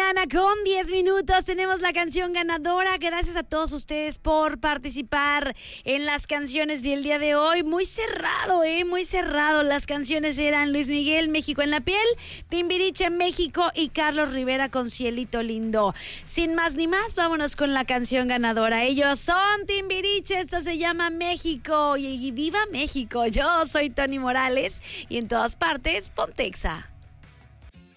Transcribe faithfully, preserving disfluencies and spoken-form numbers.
mañana con diez minutos tenemos la canción ganadora. Gracias a todos ustedes por participar en las canciones del día de hoy. Muy cerrado, eh, muy cerrado. Las canciones eran Luis Miguel, México en la piel, Timbiriche, México y Carlos Rivera con Cielito Lindo. Sin más ni más, vámonos con la canción ganadora. Ellos son Timbiriche, esto se llama México y, y viva México. Yo soy Tony Morales y en todas partes, Pontexa.